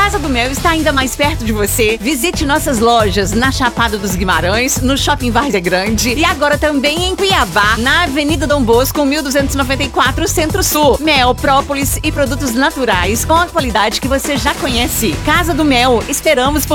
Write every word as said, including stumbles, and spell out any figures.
Casa do Mel está ainda mais perto de você. Visite nossas lojas na Chapada dos Guimarães, no Shopping Várzea Grande e agora também em Cuiabá, na Avenida Dom Bosco, mil duzentos e noventa e quatro, Centro-Sul. Mel, própolis e produtos naturais com a qualidade que você já conhece. Casa do Mel, esperamos por